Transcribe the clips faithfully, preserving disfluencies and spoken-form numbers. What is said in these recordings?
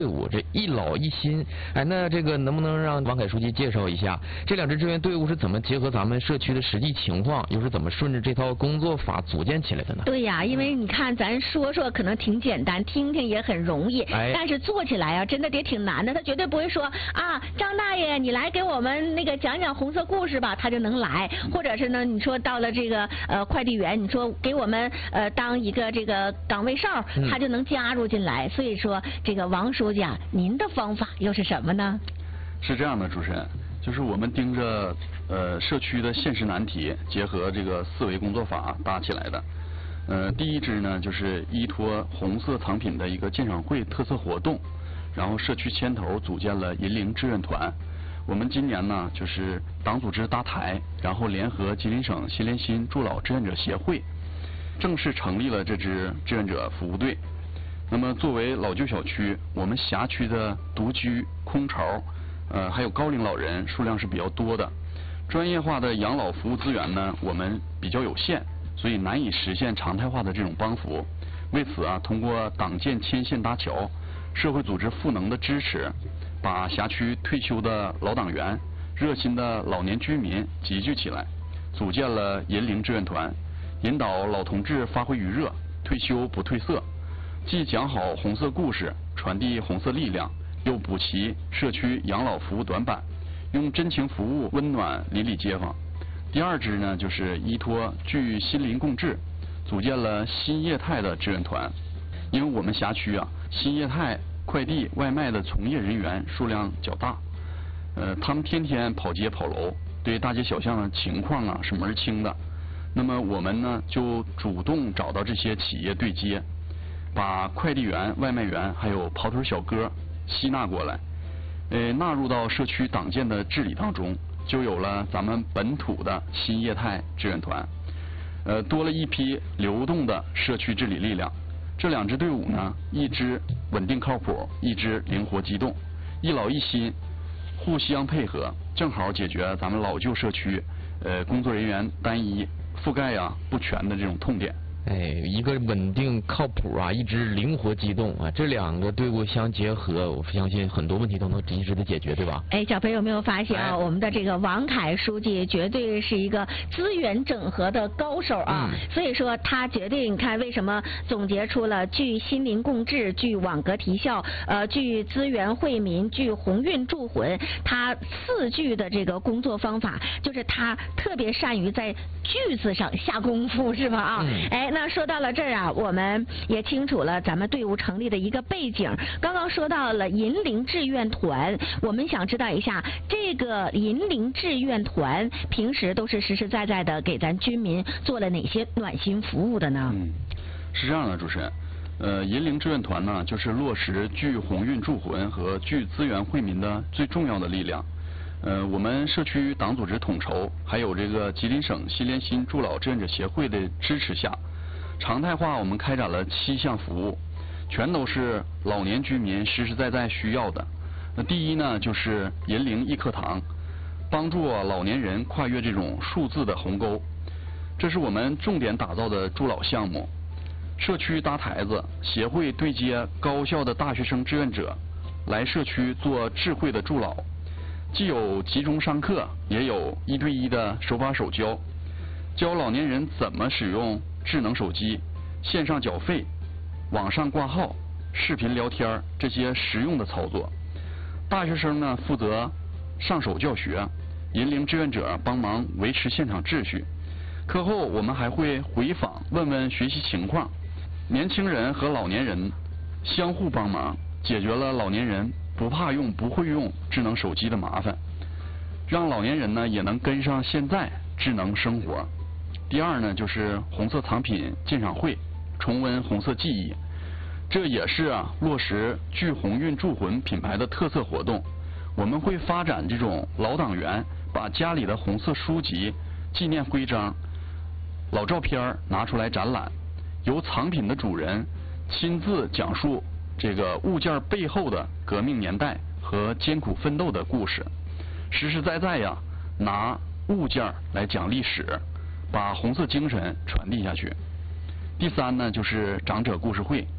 队伍这一老一新，哎，那这个能不能让王凯书记介绍一下这两支志愿队伍是怎么结合咱们社区的实际情况，又是怎么顺着这套工作法组建起来的呢？ 对呀，因为你看咱说说可能挺简单，听听也很容易， 哎、 但是做起来啊，真的得挺难的。他绝对不会说啊，张大爷你来给我们那个讲讲红色故事吧，他就能来，或者是呢，你说到了这个呃快递员，你说给我们呃当一个这个岗位哨，他就能加入进来。嗯、所以说这个王书记啊，您的方法又是什么呢？ 是这样的，主持人，就是我们盯着呃社区的现实难题，结合这个四维工作法搭起来的。呃，第一支呢就是依托红色藏品的一个鉴赏会特色活动，然后社区牵头组建了银铃志愿团。我们今年呢就是党组织搭台，然后联合吉林省新联新助老志愿者协会，正式成立了这支志愿者服务队。那么作为老旧小区，我们辖区的独居、空巢，呃，还有高龄老人数量是比较多的。专业化的养老服务资源呢，我们比较有限，所以难以实现常态化的这种帮扶。为此啊，通过党建牵线搭桥、社会组织赋能的支持，把辖区退休的老党员、热心的老年居民集聚起来，组建了银铃志愿团，引导老同志发挥余热，退休不褪色。既讲好红色故事，传递红色力量，又补齐社区养老服务短板，用真情服务温暖邻里街坊。第二支呢，就是依托聚心灵共治，组建了新业态的志愿团。因为我们辖区啊，新业态快递外卖的从业人员数量较大，呃，他们天天跑街跑楼，对大街小巷的情况啊是门儿清的。那么我们呢，就主动找到这些企业对接。把快递员、外卖员还有跑腿小哥吸纳过来，呃，纳入到社区党建的治理当中，就有了咱们本土的新业态志愿团，呃，多了一批流动的社区治理力量。这两支队伍呢，一支稳定靠谱，一支灵活机动，一老一新，互相配合，正好解决咱们老旧社区呃工作人员单一、覆盖呀、啊、不全的这种痛点。 哎，一个稳定靠谱啊，一支灵活机动啊，这两个队伍相结合，我相信很多问题都能及时的解决，对吧？ 哎，小飞有没有发现啊？哎、我们的这个王凯书记绝对是一个资源整合的高手啊！嗯、所以说他绝对，你看为什么总结出了聚心灵共治、聚网格提效、呃聚资源惠民、聚鸿运铸魂，他四聚的这个工作方法，就是他特别善于在句子上下功夫，是吧？啊，嗯、哎。那说到了这儿啊，我们也清楚了咱们队伍成立的一个背景。刚刚说到了银铃志愿团，我们想知道一下，这个银铃志愿团平时都是实实在在的给咱居民做了哪些暖心服务的呢？ 嗯，是这样的，主持人。呃，银铃志愿团呢，就是落实聚鸿运铸魂和聚资源惠民的最重要的力量。呃，我们社区党组织统筹，还有这个吉林省新联新助老志愿者协会的支持下，常态化我们开展了七项服务，全都是老年居民实实在在需要的。那第一呢，就是银铃一课堂，帮助老年人跨越这种数字的鸿沟，这是我们重点打造的助老项目。社区搭台子，协会对接高校的大学生志愿者，来社区做智慧的助老，既有集中上课，也有一对一的手把手教，教老年人怎么使用智能手机、线上缴费、网上挂号、视频聊天这些实用的操作。大学生呢负责上手教学，引领志愿者帮忙维持现场秩序。课后我们还会回访问问学习情况，年轻人和老年人相互帮忙，解决了老年人不怕用、不会用智能手机的麻烦，让老年人呢也能跟上现在智能生活。第二呢，就是红色藏品鉴赏会，重温红色记忆，这也是啊落实聚鸿运铸魂品牌的特色活动。我们会发展这种老党员把家里的红色书籍、纪念徽章、老照片拿出来展览，由藏品的主人亲自讲述这个物件背后的革命年代和艰苦奋斗的故事，实实在在呀拿物件来讲历史，把红色精神传递下去。第三呢，就是长者故事会，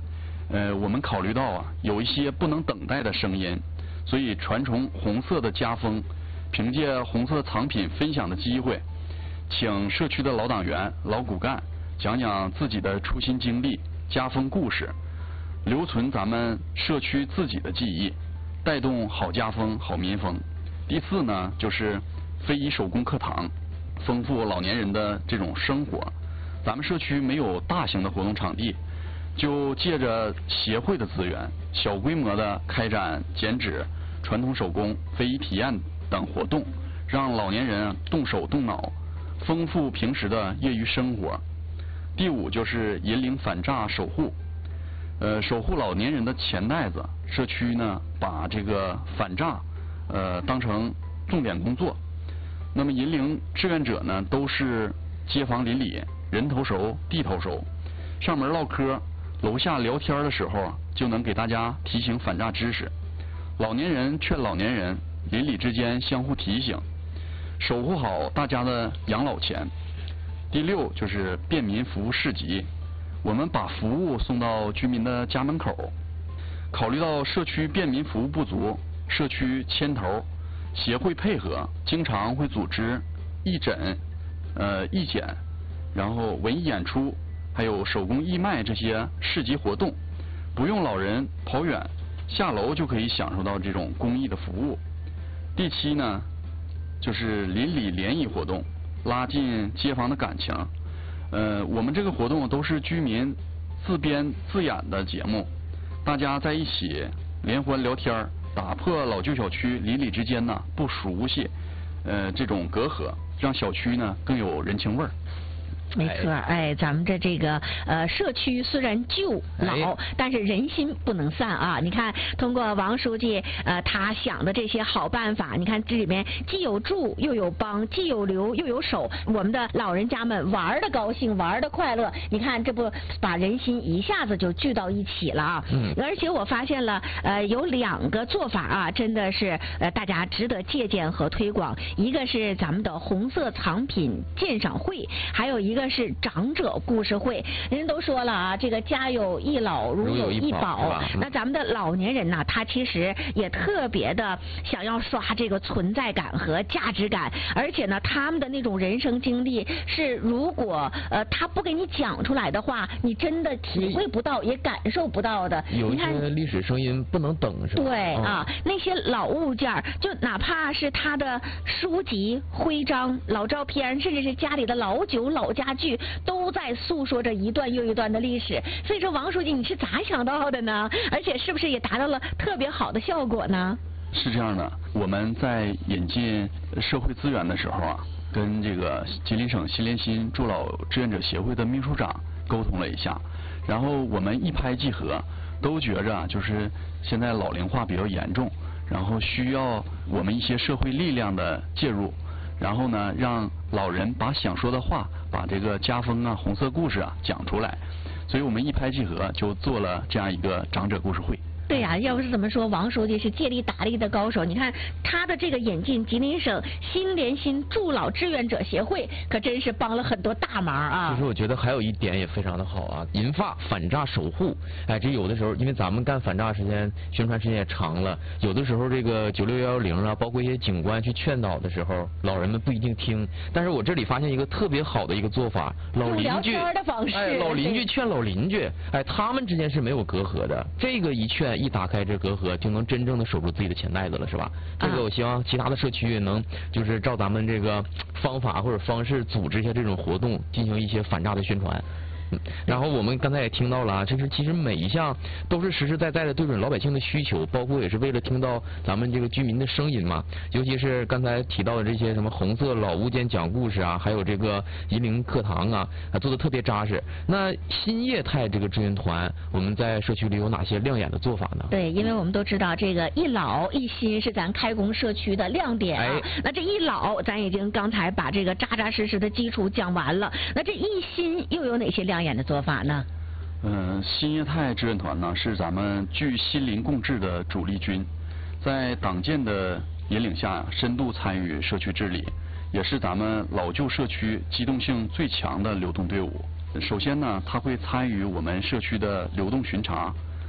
呃，我们考虑到啊，有一些不能等待的声音，所以传承红色的家风，凭借红色藏品分享的机会，请社区的老党员、老骨干讲讲自己的出新经历、家风故事，留存咱们社区自己的记忆，带动好家风、好民风。第四呢，就是非遗手工课堂，丰富老年人的这种生活。咱们社区没有大型的活动场地，就借着协会的资源，小规模的开展剪纸、传统手工、非遗体验等活动，让老年人动手动脑，丰富平时的业余生活。第五就是引领反诈守护，呃，守护老年人的钱袋子。社区呢，把这个反诈呃当成重点工作。那么引领志愿者呢，都是街坊邻里，人头熟地头熟，上门唠嗑，楼下聊天的时候就能给大家提醒反诈知识。老年人劝老年人，邻里之间相互提醒，守护好大家的养老钱。第六就是便民服务市集，我们把服务送到居民的家门口。考虑到社区便民服务不足，社区牵头，协会配合，经常会组织义诊、呃义检，然后文艺演出，还有手工义卖这些市集活动，不用老人跑远，下楼就可以享受到这种公益的服务。第七呢，就是邻里联谊活动，拉近街坊的感情。呃，我们这个活动都是居民自编自演的节目，大家在一起联欢聊天，打破老旧小区邻里之间呢不熟悉，呃这种隔阂，让小区呢更有人情味儿。 没错，哎，咱们的这个呃社区虽然旧老，哎、但是人心不能散啊！你看，通过王书记呃他想的这些好办法，你看这里面既有助又有帮，既有留又有守，我们的老人家们玩的高兴，玩的快乐，你看这不把人心一下子就聚到一起了啊！嗯，而且我发现了呃有两个做法啊，真的是呃大家值得借鉴和推广，一个是咱们的红色藏品鉴赏会，还有一个是长者故事会。人都说了啊，这个家有一老如有一宝，那咱们的老年人呢，他其实也特别的想要刷这个存在感和价值感，而且呢，他们的那种人生经历是，如果呃他不给你讲出来的话，你真的体会不到，也感受不到的。 有一些历史声音不能等，是吧？ 对啊，那些老物件，就哪怕是他的书籍、徽章、老照片，甚至是家里的老酒、老家具，都在诉说着一段又一段的历史。所以说，王书记，你是咋想到的呢？而且是不是也达到了特别好的效果呢？ 是这样的，我们在引进社会资源的时候啊，跟这个吉林省新联新助老志愿者协会的秘书长沟通了一下，然后我们一拍即合，都觉着就是现在老龄化比较严重，然后需要我们一些社会力量的介入，然后呢，让老人把想说的话，把这个家风啊、红色故事啊讲出来，所以我们一拍即合，就做了这样一个长者故事会。 对呀、啊，要不是怎么说王书记是借力打力的高手？你看他的这个引进吉林省新联新助老志愿者协会，可真是帮了很多大忙啊。 其实我觉得还有一点也非常的好啊，银发反诈守护。哎，这有的时候因为咱们干反诈时间、宣传时间也长了，有的时候这个九六幺幺零啊，包括一些警官去劝导的时候，老人们不一定听。但是我这里发现一个特别好的一个做法，老邻居， 的方式哎，老邻居劝老邻居，哎，他们之间是没有隔阂的。这个一劝。一打开这隔阂，就能真正的守住自己的钱袋子了，是吧？这个我希望其他的社区也能就是照咱们这个方法或者方式组织一下这种活动，进行一些反诈的宣传。然后我们刚才也听到了啊，就是其实每一项都是实实在在的对准老百姓的需求，包括也是为了听到咱们这个居民的声音嘛。尤其是刚才提到的这些什么红色老物件讲故事啊，还有这个银龄课堂啊，做的特别扎实。那新业态这个志愿团，我们在社区里有哪些亮眼的做法呢？ 对，因为我们都知道这个一老一新是咱开工社区的亮点啊。哎、那这一老，咱已经刚才把这个扎扎实实的基础讲完了。那这一新又有哪些亮眼的做法呢？ 嗯、呃，新业态志愿团呢是咱们聚心邻共治的主力军，在党建的引领下，深度参与社区治理，也是咱们老旧社区机动性最强的流动队伍。首先呢，他会参与我们社区的流动巡查，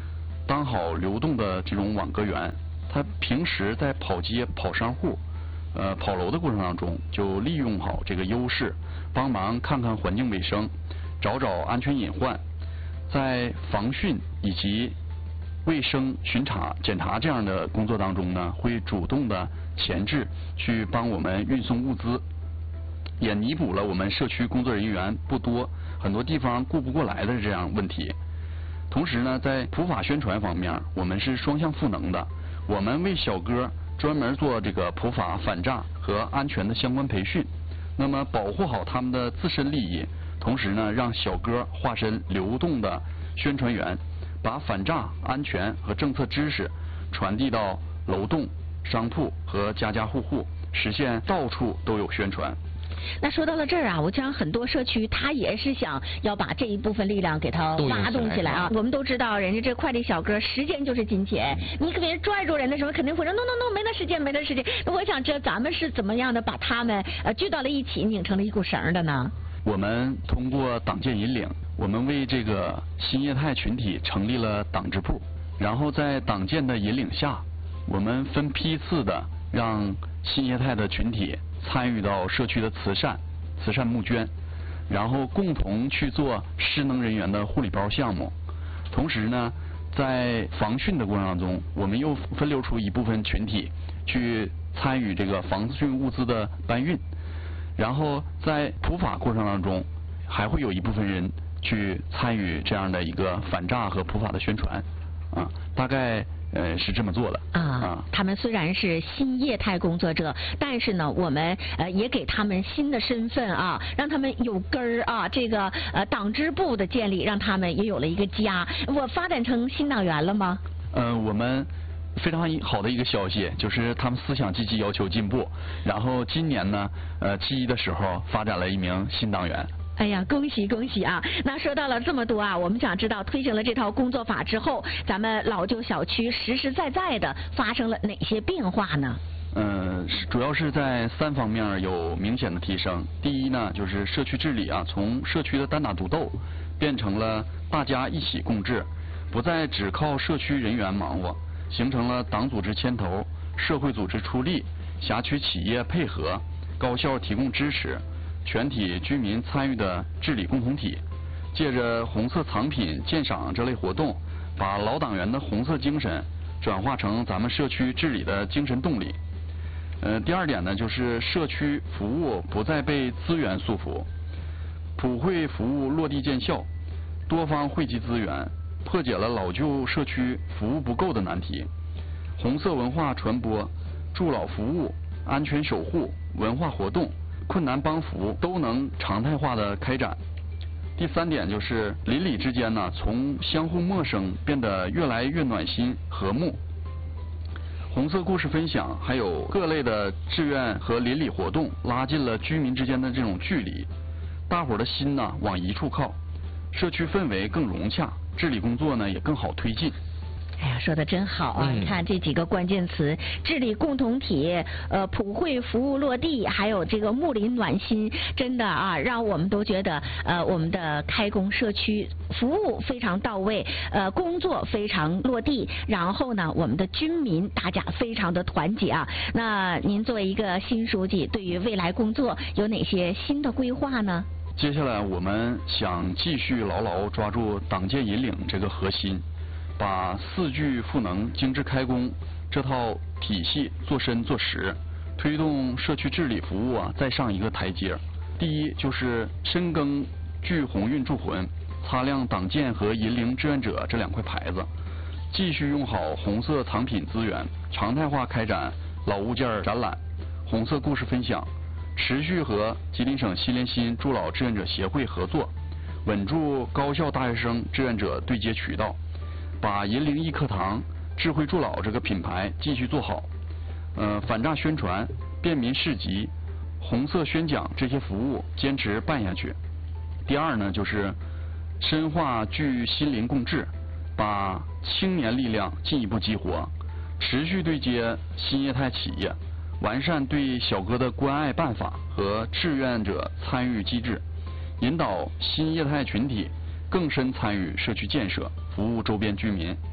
当好流动的这种网格员。他平时在跑街、跑商户、呃跑楼的过程当中，就利用好这个优势，帮忙看看环境卫生，找找安全隐患，在防汛以及卫生巡查、检查这样的工作当中呢，会主动的前置去帮我们运送物资，也弥补了我们社区工作人员不多，很多地方顾不过来的这样问题。同时呢，在普法宣传方面，我们是双向赋能的。我们为小哥专门做这个普法、反诈和安全的相关培训，那么保护好他们的自身利益，同时呢，让小哥化身流动的宣传员，把反诈、安全和政策知识传递到楼栋、商铺和家家户户，实现到处都有宣传。 那说到了这儿啊，我想很多社区他也是想要把这一部分力量给他挖动起来啊。我们都知道，人家这快递小哥时间就是金钱，你给别人拽住人的时候，肯定会说 no no no 没那时间没那时间。那我想知道咱们是怎么样的把他们呃聚到了一起，拧成了一股绳的呢？ 我们通过党建引领，我们为这个新业态群体成立了党支部，然后在党建的引领下，我们分批次的让新业态的群体参与到社区的慈善、慈善募捐，然后共同去做失能人员的护理包项目。同时呢，在防汛的过程当中，我们又分流出一部分群体去参与这个防汛物资的搬运。然后在普法过程当中，还会有一部分人去参与这样的一个反诈和普法的宣传，啊，大概呃是这么做的啊。啊他们虽然是新业态工作者，但是呢，我们呃也给他们新的身份啊，让他们有根儿啊。这个呃党支部的建立，让他们也有了一个家。我发展成新党员了吗？ 呃，我们。非常好的一个消息，就是他们思想积极，要求进步。然后今年呢，呃，七一的时候发展了一名新党员。 哎呀，恭喜恭喜啊！那说到了这么多啊，我们想知道推行了这套工作法之后，咱们老旧小区实实在在的发生了哪些变化呢？ 嗯，主要是在三方面有明显的提升。第一呢，就是社区治理啊，从社区的单打独斗变成了大家一起共治，不再只靠社区人员忙活。形成了党组织牵头、社会组织出力、辖区企业配合、高校提供支持、全体居民参与的治理共同体。借着红色藏品鉴赏这类活动，把老党员的红色精神转化成咱们社区治理的精神动力。呃，第二点呢，就是社区服务不再被资源束缚，普惠服务落地见效，多方汇集资源。破解了老旧社区服务不够的难题，红色文化传播、助老服务、安全守护、文化活动、困难帮扶都能常态化的开展。第三点就是邻里之间呢，从相互陌生变得越来越暖心和睦。红色故事分享，还有各类的志愿和邻里活动，拉近了居民之间的这种距离，大伙儿的心呢往一处靠，社区氛围更融洽。治理工作呢也更好推进。 哎呀，说的真好啊！你、嗯、看这几个关键词：治理共同体、呃普惠服务落地，还有这个睦邻暖心，真的啊，让我们都觉得呃我们的开工社区服务非常到位，呃工作非常落地，然后呢，我们的居民大家非常的团结啊。那您作为一个新书记，对于未来工作有哪些新的规划呢？ 接下来我们想继续牢牢抓住党建引领这个核心，把四句赋能精致开工这套体系做深做实，推动社区治理服务啊再上一个台阶。第一就是深耕聚鸿运铸魂，擦亮党建和引领志愿者这两块牌子，继续用好红色藏品资源，常态化开展老物件展览、红色故事分享。持续和吉林省西联新助老志愿者协会合作，稳住高校大学生志愿者对接渠道，把银铃一课堂、智慧助老这个品牌继续做好。呃，反诈宣传、便民市集、红色宣讲这些服务坚持办下去。第二呢，就是深化聚心邻共治，把青年力量进一步激活，持续对接新业态企业。完善对小哥的关爱办法和志愿者参与机制，引导新业态群体更深参与社区建设，服务周边居民。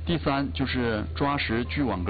第三就是抓实聚网格